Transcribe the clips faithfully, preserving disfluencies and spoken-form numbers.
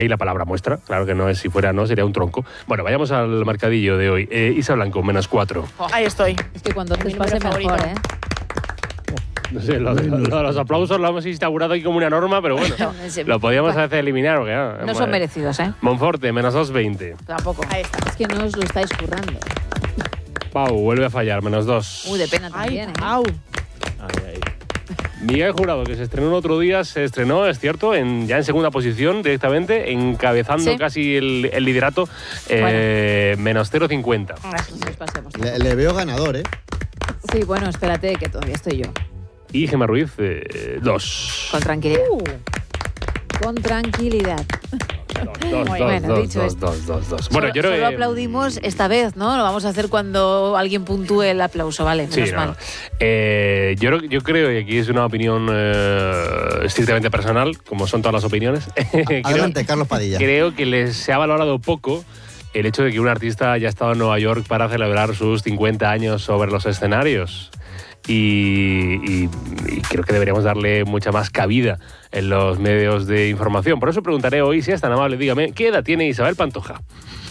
Y la palabra muestra, claro que no es, si fuera no, sería un tronco. Bueno, vayamos al marcadillo de hoy. Eh, Isa Blanco, menos cuatro. Oh, ahí estoy. Es que cuando Mi te pase número mejor, favorito. ¿eh? No sé, lo, lo, lo, los aplausos lo hemos instaurado aquí como una norma, pero bueno, lo podíamos hacer eliminar. Porque, ah, No son merecidos, ¿eh? Monforte, menos dos veinte. Tampoco. Ahí está. Es que no os lo estáis currando. Pau, vuelve a fallar, menos dos. Uy, de pena Ay, también, ¿eh? au. Ay, ay. Miguel Jurado, que se estrenó el otro día, se estrenó, es cierto, en, ya en segunda posición directamente, encabezando Sí. casi el, el liderato, eh, menos cero coma cincuenta. Nos pasemos. Le, le veo ganador, ¿eh? Sí, bueno, espérate, que todavía estoy yo. Y Gemma Ruiz, eh, dos. Con tranquilidad. Uh. Con tranquilidad. Dos, dos, Muy dos, bueno, dos, dicho dos, esto. dos, dos, dos. Bueno, solo, yo creo solo que- aplaudimos esta vez, ¿no? Lo vamos a hacer cuando alguien puntúe el aplauso, ¿vale? Menos Sí, no, mal. no. Eh, yo, creo- yo creo, y aquí es una opinión eh, estrictamente personal, como son todas las opiniones, creo, Adelante, Carlos Padilla. creo que les se ha valorado poco el hecho de que un artista haya estado en Nueva York para celebrar sus cincuenta años sobre los escenarios. Y, y- y creo que deberíamos darle mucha más cabida en los medios de información. Por eso preguntaré hoy, si es tan amable, dígame, ¿qué edad tiene Isabel Pantoja?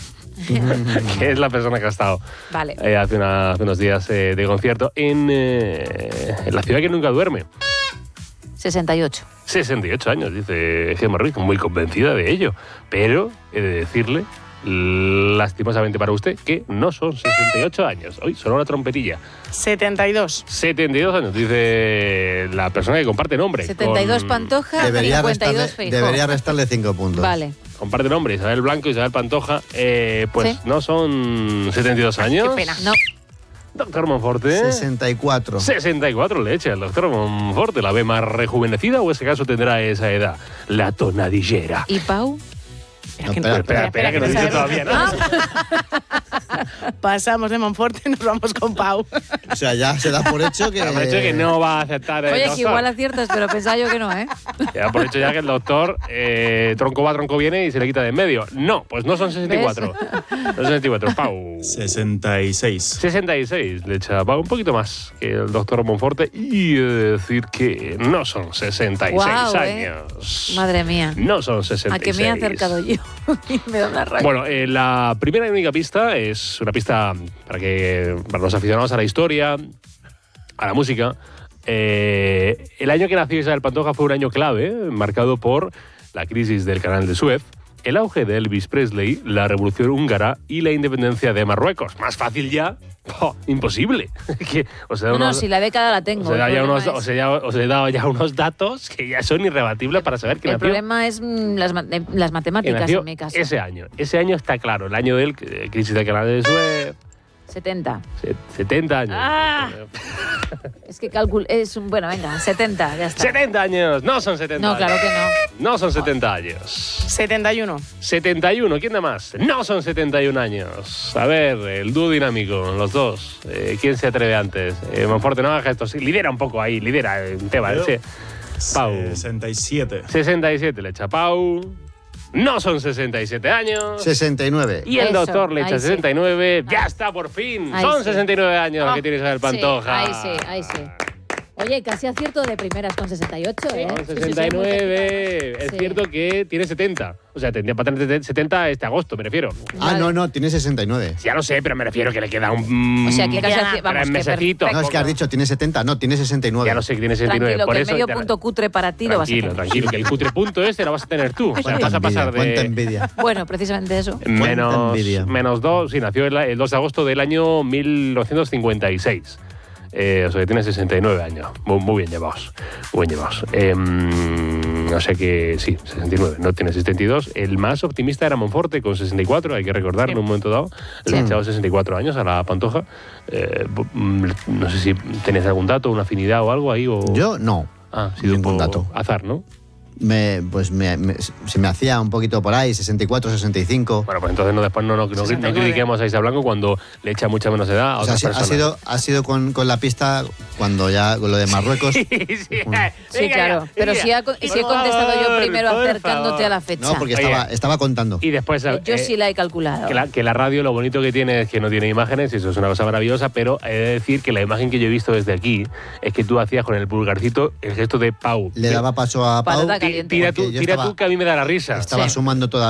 Que es la persona que ha estado Vale. eh, hace, una- hace unos días eh, de concierto en, eh, en la ciudad que nunca duerme. sesenta y ocho. sesenta y ocho años, dice Gemma Ruiz, muy convencida de ello. Pero he de decirle, lastimosamente para usted, que no son sesenta y ocho años. Hoy sonó una trompetilla. setenta y dos. setenta y dos años, dice la persona que comparte nombre. setenta y dos con- Pantoja, Debería cincuenta y restarle, dos Feijóo. debería restarle cinco puntos. Vale. Comparte nombre, Isabel Blanco, Isabel Pantoja. Eh, pues Sí. no son setenta y dos años. Qué pena. No. Doctor Monforte. sesenta y cuatro. sesenta y cuatro le echa el doctor Monforte. ¿La ve más rejuvenecida o ese caso tendrá esa edad? La tonadillera. ¿Y Pau? No, que- espera, Espera, espera, que no dice todavía nada. Pasamos de Monforte y nos vamos con Pau. O sea, ya se da por hecho que... Ya por hecho que no va a aceptar el Oye, doctor. que igual aciertas, pero pensaba yo que no, ¿eh? Ya por hecho ya que el doctor eh, tronco va, tronco viene y se le quita de en medio. No, pues no son sesenta y cuatro. No son sesenta y cuatro. Pau. sesenta y seis. sesenta y seis le echa Pau, un poquito más que el doctor Monforte. Y he de decir que no son sesenta y seis Guau, ¿eh? años. Madre mía. No son sesenta y A seis. que me he acercado yo. Y me da una rabia. Bueno, eh, la primera y única pista es una pista para que para los aficionados a la historia, a la música. Eh, el año que nació Isabel Pantoja fue un año clave, marcado por la crisis del Canal de Suez, el auge de Elvis Presley, la revolución húngara y la independencia de Marruecos. Más fácil ya, ¡oh! Imposible. Que os he dado no, no, unos- si la década la tengo. os he dado el ya problema unos- es- os he ya- os he dado ya unos datos que ya son irrebatibles para saber que el nació problema es mm, las, ma- eh, las que matemáticas nació en mi caso. ese año. Ese año está claro, el año del eh, crisis del Canal de Suez, setenta. se- setenta años. Ah. Es que calcul es un. Bueno, venga, setenta, ya está. setenta años, no son setenta No, años. claro que no. No son setenta años. setenta y uno. setenta y uno, ¿quién da más? No son setenta y un años. A ver, el dúo dinámico, los dos. Eh, ¿Quién se atreve antes? Eh, Monforte, no haga esto. Sí, lidera un poco ahí, lidera el tema. Yo. Ese. Pau. sesenta y siete. sesenta y siete le echa Pau. No son sesenta y siete años. sesenta y nueve. Y el Eso, doctor le echa ahí sí. sesenta y nueve. ¡Ya está, por fin! Ahí Son sí. sesenta y nueve años los Ah, que tiene Isabel Pantoja. Sí, ahí sí, ahí sí. Oye, casi acierto de primeras con sesenta y ocho, ¿eh? Son Sí, sí, sí, sesenta y muy nueve. cerquita. Es Sí. cierto que tiene setenta. O sea, tendría para tener setenta este agosto, me refiero. Ah, no, no, tiene sesenta y nueve. Ya lo sé, pero me refiero que le queda un. O sea, que casi Ya, aci- tres vamos, que mesecitos. perfecto. No, es que has dicho, tiene setenta. No, tiene sesenta y nueve. Ya lo sé que tiene sesenta y nueve. Tranquilo, por que el eso medio te- punto cutre para ti lo vas a Tranquilo, tener. tranquilo, que el cutre punto este lo vas a tener tú. O sea, Cuánta vas a pasar envidia, cuánta de. envidia. Bueno, precisamente eso. Menos, envidia. menos dos, sí, nació el, el dos de agosto del año mil novecientos cincuenta y seis. Eh, o sea, que tiene sesenta y nueve años. Muy, muy bien llevados. Muy bien llevados. Eh, o sea que sí, sesenta y nueve. No tiene sesenta y dos. El más optimista era Monforte con sesenta y cuatro, hay que recordarlo en un momento dado. Le ha echado sesenta y cuatro años a la Pantoja. Eh, mm, no sé si tenéis algún dato, una afinidad o algo ahí. O... Yo no. Ah, ha sido ningún un poco dato. azar, ¿no? Me, pues me, me- se me hacía un poquito por ahí, sesenta y cuatro, sesenta y cinco. Bueno, pues entonces no, después no, no, no, no sesenta y nueve. critiquemos a Isa Blanco cuando le echa mucha menos edad a O sea, otras sí, ha personas. sido, ha sido con, con la pista cuando ya, con lo de Marruecos. sí, Sí, venga claro. ya, Pero venga. si, ha co- si he Por contestado yo favor, primero por acercándote favor. a la fecha. No, porque Oye. estaba, estaba contando. Y después... Eh, Yo eh, sí la he calculado. Que la, que la radio lo bonito que tiene es que no tiene imágenes, y eso es una cosa maravillosa, pero he de decir que la imagen que yo he visto desde aquí es que tú hacías con el pulgarcito el gesto de Pau. Le daba paso a Pau. Patata Tira caliente. tira Porque tú, yo tira estaba- tú que a mí me da la risa. Estaba Sí. sumando todavía.